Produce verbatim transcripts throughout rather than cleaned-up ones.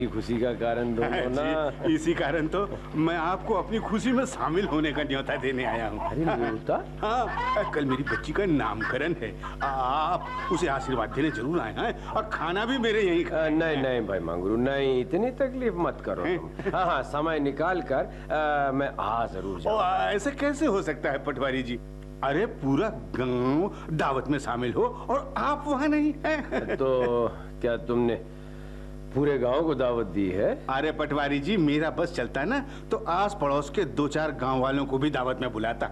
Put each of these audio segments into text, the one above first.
खुशी का कारण दोनों ना। इसी कारण तो मैं आपको अपनी खुशी में शामिल होने का न्योता देने आया हूँ। अरे न्योता? हाँ, कल मेरी बच्ची का नामकरण है। आप उसे आशीर्वाद देने जरूर आए हैं और खाना भी मेरे यहीं आ, नहीं नहीं भाई मंगरू, नहीं, इतनी तकलीफ मत करो तुम। हाँ हाँ, समय निकाल कर आ, मैं आ जरूर जाऊंगा। ऐसे कैसे हो सकता है पटवारी जी? अरे पूरा गांव दावत में शामिल हो और आप वहाँ नहीं हैं। तो क्या तुमने पूरे गांव को दावत दी है? अरे पटवारी जी, मेरा बस चलता ना तो आस पड़ोस के दो चार गांव वालों को भी दावत में बुलाता।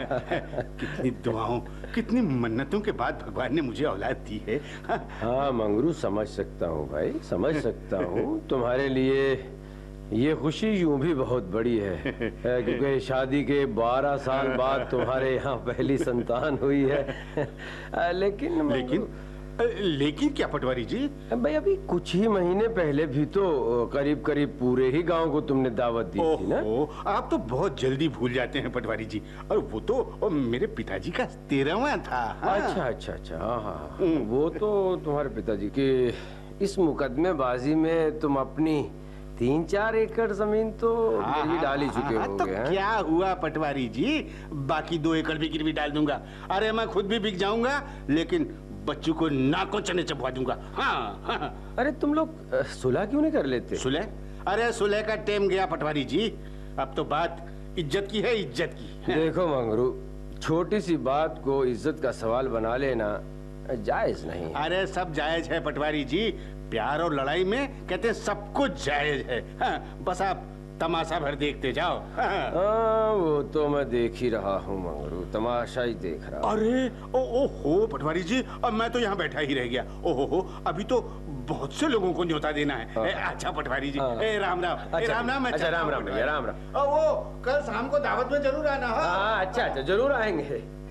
कितनी दुआओं, कितनी मन्नतों के बाद भगवान ने मुझे औलाद दी है। हाँ मंगरू, समझ सकता हूँ भाई, समझ सकता हूँ। तुम्हारे लिए ये खुशी यूं भी बहुत बड़ी है क्योंकि शादी के बारह साल बाद तुम्हारे यहाँ पहली संतान हुई है। लेकिन लेकिन लेकिन क्या पटवारी जी? भाई अभी कुछ ही महीने पहले भी तो करीब करीब पूरे ही गांव को तुमने दावत दी थी ना। आप तो बहुत जल्दी भूल जाते हैं पटवारी जी। और वो तो मेरे पिताजी का तेरहवां था। हाँ। अच्छा अच्छा अच्छा, हाँ हाँ, वो तो तुम्हारे पिताजी के इस मुकदमेबाजी में तुम अपनी तीन चार एकड़ जमीन तो गिरवी डाल ही चुके होंगे। तो क्या हुआ पटवारी जी, बाकी दो एकड़ भी गिरवी डाल दूंगा। अरे मैं खुद भी बिक जाऊंगा, लेकिन बच्चों को नाकों चने चबवा दूंगा। हाँ, हाँ। अरे तुम लोग सुलह क्यों नहीं कर लेते? सुलह? अरे सुलह का टाइम गया पटवारी जी। अब तो बात इज्जत की है, इज्जत की। देखो मंगरू, छोटी सी बात को इज्जत का सवाल बना लेना जायज नहीं। अरे सब जायज है पटवारी जी। प्यार और लड़ाई में कहते हैं सब कुछ जायज है। हाँ, बस आप तमाशा भर देखते जाओ। हाँ, वो तो मैं देख ही रहा हूँ मंगरू, तमाशा ही देख रहा हूँ। अरे ओ, ओ हो पटवारी जी, अब मैं तो यहाँ बैठा ही रह गया। ओ हो हो, अभी तो बहुत से लोगों को न्योता देना है। हाँ। ए, अच्छा पटवारी जी, ए, राम राम। अच्छा, ए, राम राम। अच्छा राम राम भैया, राम राम। वो कल शाम को दावत में जरूर आना। हाँ अच्छा अच्छा, जरूर आएंगे।